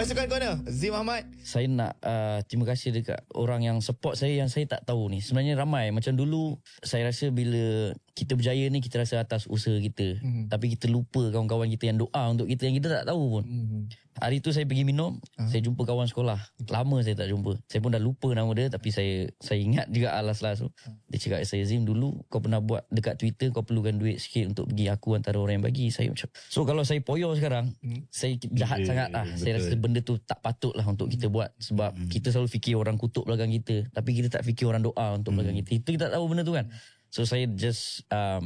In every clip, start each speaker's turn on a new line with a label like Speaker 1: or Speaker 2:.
Speaker 1: Pasukan corner Zim Ahmad.
Speaker 2: Saya nak terima kasih dekat orang yang support saya yang saya tak tahu ni. Sebenarnya ramai. Macam dulu saya rasa bila kita berjaya ni kita rasa atas usaha kita. Tapi kita lupa kawan-kawan kita yang doa untuk kita yang kita tak tahu pun. Hari tu saya pergi minum, saya jumpa kawan sekolah. Lama saya tak jumpa. Saya pun dah lupa nama dia tapi saya ingat juga alas-alas tu. Dia cakap, saya Zim, dulu kau pernah buat dekat Twitter kau perlukan duit sikit untuk pergi aku antara orang yang bagi. Saya macam, so kalau saya poyo sekarang, saya jahat sangat lah. Saya rasa benda tu tak patut lah untuk kita buat. Sebab kita selalu fikir orang kutuk belakang kita, tapi kita tak fikir orang doa untuk belakang kita. Itu kita tak tahu benda tu kan. So saya just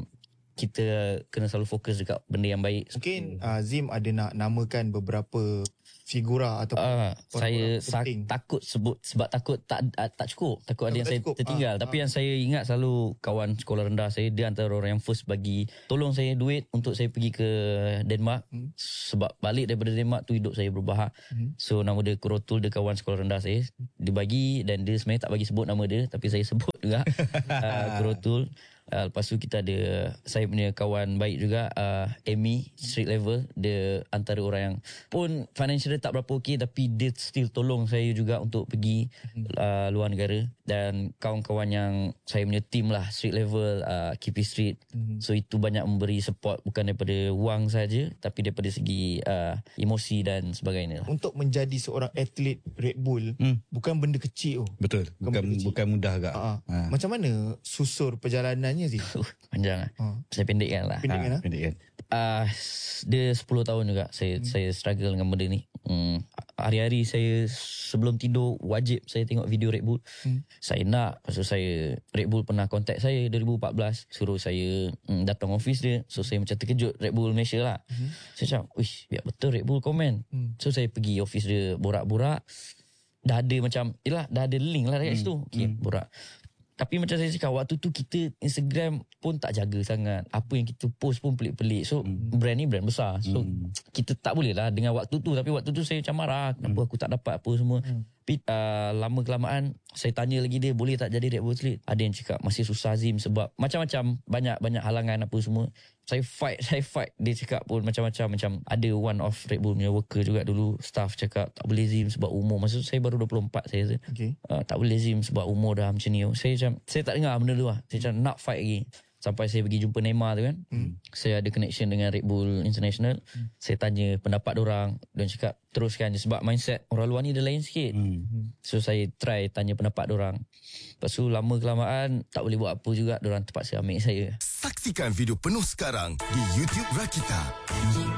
Speaker 2: kita kena selalu fokus dekat benda yang baik.
Speaker 1: Mungkin Zim ada nak namakan beberapa figura atau
Speaker 2: saya takut sebut sebab takut tak cukup, takut ada yang saya tertinggal. Tapi yang saya ingat selalu kawan sekolah rendah saya, dia antara orang yang first bagi tolong saya duit untuk saya pergi ke Denmark. Sebab balik daripada Denmark tu hidup saya berubah. So nama dia Kurotul, dia kawan sekolah rendah saya. Dia bagi, dan dia sebenarnya tak bagi sebut nama dia, tapi saya sebut juga Kurotul. Lepas tu kita ada saya punya kawan baik juga, Amy, street level. Dia antara orang yang pun financial dia tak berapa okey, tapi dia still tolong saya juga untuk pergi luar negara. Dan kawan-kawan yang saya punya team lah, street level, KP Street. So itu banyak memberi support, bukan daripada wang saja, tapi daripada segi emosi dan sebagainya.
Speaker 1: Untuk menjadi seorang atlet Red Bull bukan benda kecil.
Speaker 3: Betul. Bukan mudah agak.
Speaker 1: Macam mana susur perjalanannya sih?
Speaker 2: Panjang lah. Saya pendekkan lah.
Speaker 3: Pendekkan.
Speaker 2: Dia 10 tahun juga saya struggle dengan benda ni. Hari-hari saya sebelum tidur wajib saya tengok video Red Bull. Saya nak, lepas tu saya, Red Bull pernah contact saya 2014, suruh saya datang office dia. So saya macam terkejut, Red Bull Malaysia lah. Saya macam, wish, biar betul Red Bull komen. So saya pergi office dia, borak-borak. Dah ada macam, dah ada link lah dekat situ. Okay, borak. Tapi macam saya cakap, waktu tu kita Instagram pun tak jaga sangat. Apa yang kita post pun pelik-pelik. So brand ni brand besar. So kita tak boleh lah dengan waktu tu. Tapi waktu tu saya macam marah, kenapa aku tak dapat apa semua. Tapi lama-kelamaan saya tanya lagi dia, boleh tak jadi Red Bull athlete? Ada yang cakap masih susah Zim, sebab macam-macam, banyak halangan apa semua. Saya fight. Dia cakap pun macam-macam. Macam ada one of Red Bull punya worker juga dulu, staff cakap tak boleh Zim sebab umur. Masa tu saya baru 24 saya rasa. Tak boleh Zim sebab umur dah macam ni. Saya tak dengar benda tu lah. Saya macam nak fight lagi. Sampai saya pergi jumpa Neymar tu kan. Saya ada connection dengan Red Bull International. Saya tanya pendapat diorang. Diorang cakap teruskan je, sebab mindset orang luar ni dia lain sikit. So saya try tanya pendapat diorang. Lepas tu lama kelamaan tak boleh buat apa juga, diorang terpaksa ambil saya.
Speaker 4: Saksikan video penuh sekarang di YouTube Rakita.